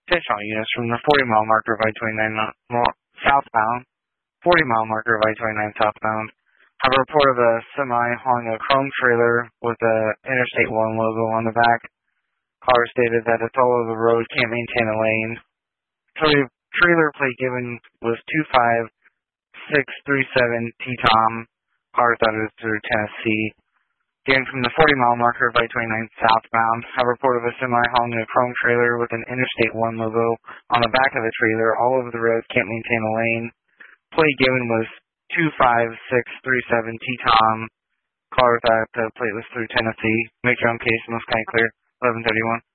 Attention all units from the 40-mile marker of I-29 southbound, 40-mile marker of I-29 southbound. Have a report of a semi hauling a chrome trailer with the Interstate 1 logo on the back. Caller stated that it's all over the road, can't maintain a lane. Trailer plate given was 25637 T-Tom. Caller thought it was through Tennessee. Again, from the 40-mile marker of I-29 southbound, have a report of a semi hauling a chrome trailer with an Interstate 1 logo on the back of the trailer, all over the road, can't maintain a lane. Plate given was 25637 T-Tom. Caller thought the plate was through Tennessee. Make your own case, most kind of clear. 1131.